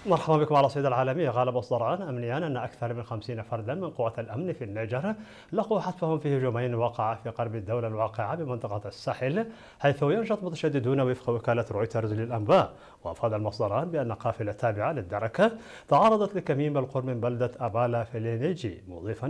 مرحبا بكم على الصيد العالمي. قال مصدران أمنيان أن أكثر من 50 فردا من قوات الأمن في النيجر لقوا حتفهم في هجومين وقعا في قلب الدولة الواقعة بمنطقة الساحل، حيث ينشط متشددون وفق وكالة رويترز للأنباء. وأفاد المصدران بأن قافلة تابعة للدركة تعرضت لكمين بالقرب من بلدة أبالا فيلينيجي، مضيفا